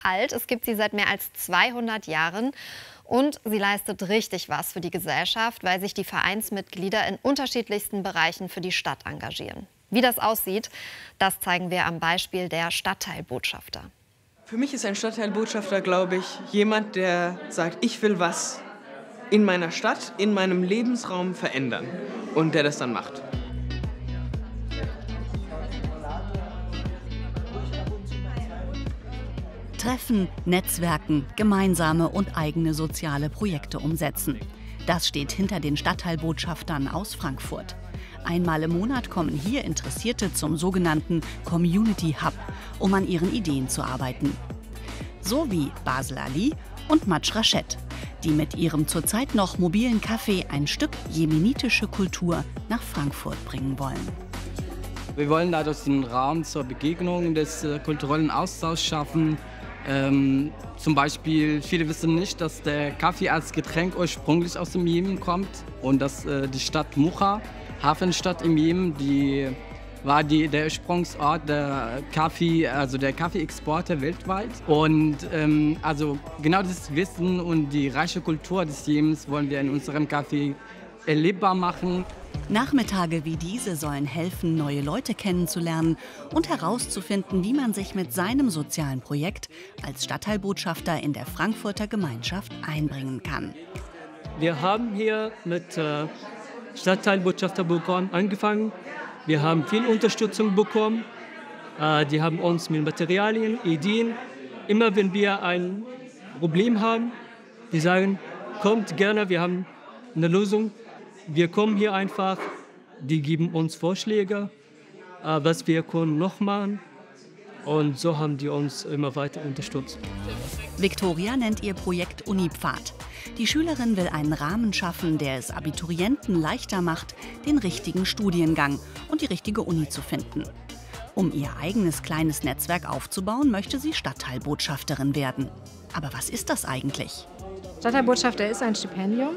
alt. Es gibt sie seit mehr als 200 Jahren und sie leistet richtig was für die Gesellschaft, weil sich die Vereinsmitglieder in unterschiedlichsten Bereichen für die Stadt engagieren. Wie das aussieht, das zeigen wir am Beispiel der Stadtteilbotschafter. Für mich ist ein Stadtteilbotschafter, glaube ich, jemand, der sagt, ich will was in meiner Stadt, in meinem Lebensraum verändern und der das dann macht. Treffen, Netzwerken, gemeinsame und eigene soziale Projekte umsetzen. Das steht hinter den Stadtteilbotschaftern aus Frankfurt. Einmal im Monat kommen hier Interessierte zum sogenannten Community Hub, um an ihren Ideen zu arbeiten. So wie Basel Ali und Matsch Rachet, die mit ihrem zurzeit noch mobilen Café ein Stück jemenitische Kultur nach Frankfurt bringen wollen. Wir wollen dadurch den Raum zur Begegnung des kulturellen Austauschs schaffen. Zum Beispiel, viele wissen nicht, dass der Kaffee als Getränk ursprünglich aus dem Jemen kommt und dass die Stadt Mucha, Hafenstadt im Jemen, die war der Ursprungsort der Kaffee, also der Kaffeeexporte weltweit. Und also genau dieses Wissen und die reiche Kultur des Jemens wollen wir in unserem Kaffee erlebbar machen. Nachmittage wie diese sollen helfen, neue Leute kennenzulernen und herauszufinden, wie man sich mit seinem sozialen Projekt als Stadtteilbotschafter in der Frankfurter Gemeinschaft einbringen kann. Wir haben hier mit Stadtteilbotschafterprogramm angefangen. Wir haben viel Unterstützung bekommen. Die haben uns mit Materialien, Ideen. Immer wenn wir ein Problem haben, die sagen, kommt gerne, wir haben eine Lösung. Wir kommen hier einfach, die geben uns Vorschläge, was wir können noch machen. Und so haben die uns immer weiter unterstützt. Viktoria nennt ihr Projekt Unipfad. Die Schülerin will einen Rahmen schaffen, der es Abiturienten leichter macht, den richtigen Studiengang und die richtige Uni zu finden. Um ihr eigenes kleines Netzwerk aufzubauen, möchte sie Stadtteilbotschafterin werden. Aber was ist das eigentlich? Stadtteilbotschafter ist ein Stipendium.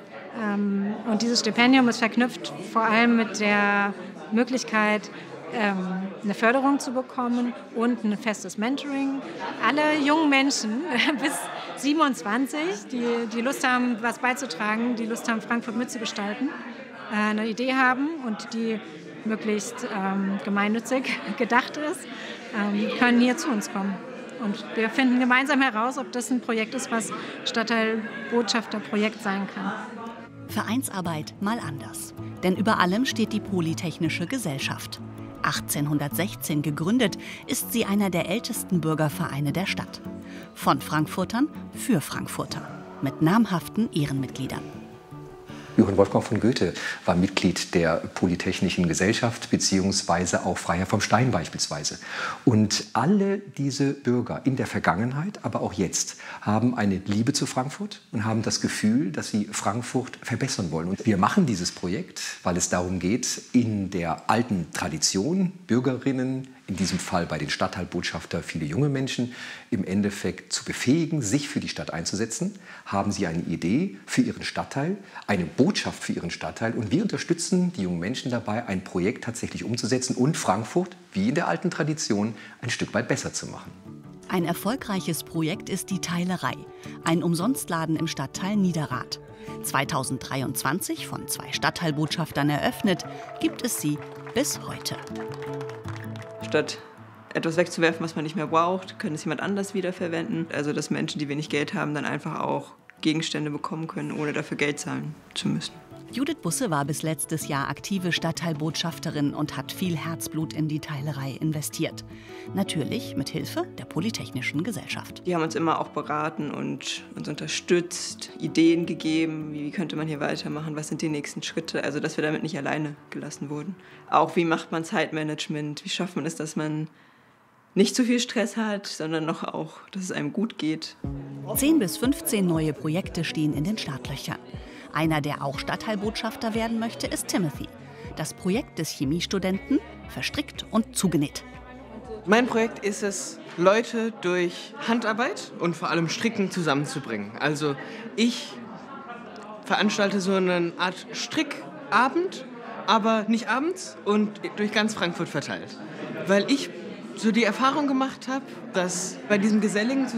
Und dieses Stipendium ist verknüpft vor allem mit der Möglichkeit, eine Förderung zu bekommen und ein festes Mentoring. Alle jungen Menschen bis 27, die Lust haben, was beizutragen, die Lust haben, Frankfurt mitzugestalten, eine Idee haben und die möglichst gemeinnützig gedacht ist, können hier zu uns kommen. Und wir finden gemeinsam heraus, ob das ein Projekt ist, was Stadtteilbotschafterprojekt sein kann. Vereinsarbeit mal anders. Denn über allem steht die Polytechnische Gesellschaft. 1816 gegründet, ist sie einer der ältesten Bürgervereine der Stadt. Von Frankfurtern für Frankfurter. Mit namhaften Ehrenmitgliedern. Johann Wolfgang von Goethe war Mitglied der Polytechnischen Gesellschaft beziehungsweise auch Freiherr vom Stein beispielsweise. Und alle diese Bürger in der Vergangenheit, aber auch jetzt, haben eine Liebe zu Frankfurt und haben das Gefühl, dass sie Frankfurt verbessern wollen. Und wir machen dieses Projekt, weil es darum geht, in der alten Tradition Bürgerinnen, in diesem Fall bei den Stadtteilbotschafter viele junge Menschen, im Endeffekt zu befähigen, sich für die Stadt einzusetzen. Haben sie eine Idee für ihren Stadtteil, eine Botschaft für ihren Stadtteil und wir unterstützen die jungen Menschen dabei, ein Projekt tatsächlich umzusetzen und Frankfurt, wie in der alten Tradition, ein Stück weit besser zu machen. Ein erfolgreiches Projekt ist die Teilerei, ein Umsonstladen im Stadtteil Niederrad. 2023 von 2 Stadtteilbotschaftern eröffnet, gibt es sie bis heute. Statt etwas wegzuwerfen, was man nicht mehr braucht, können es jemand anders wiederverwenden. Also dass Menschen, die wenig Geld haben, dann einfach auch Gegenstände bekommen können, ohne dafür Geld zahlen zu müssen. Judith Busse war bis letztes Jahr aktive Stadtteilbotschafterin und hat viel Herzblut in die Teilerei investiert. Natürlich mit Hilfe der Polytechnischen Gesellschaft. Die haben uns immer auch beraten und uns unterstützt, Ideen gegeben, wie könnte man hier weitermachen, was sind die nächsten Schritte, also dass wir damit nicht alleine gelassen wurden. Auch wie macht man Zeitmanagement, wie schafft man es, dass man nicht zu viel Stress hat, sondern noch auch, dass es einem gut geht. 10 bis 15 neue Projekte stehen in den Startlöchern. Einer, der auch Stadtteilbotschafter werden möchte, ist Timothy. Das Projekt des Chemiestudenten verstrickt und zugenäht. Mein Projekt ist es, Leute durch Handarbeit und vor allem Stricken zusammenzubringen. Also ich veranstalte so eine Art Strickabend, aber nicht abends und durch ganz Frankfurt verteilt. Weil ich so die Erfahrung gemacht habe, dass bei diesem geselligen